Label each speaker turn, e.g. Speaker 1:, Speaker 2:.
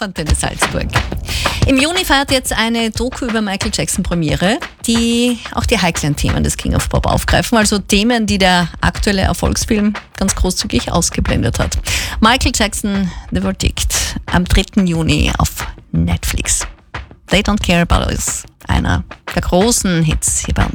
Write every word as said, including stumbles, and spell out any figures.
Speaker 1: Antenne Salzburg. Im Juni feiert jetzt eine Doku über Michael Jackson Premiere, die auch die heiklen Themen des King of Pop aufgreifen, also Themen, die der aktuelle Erfolgsfilm ganz großzügig ausgeblendet hat. Michael Jackson, The Verdict, am dritten Juni auf Netflix. They Don't Care About Us, einer der großen Hits hier bei uns.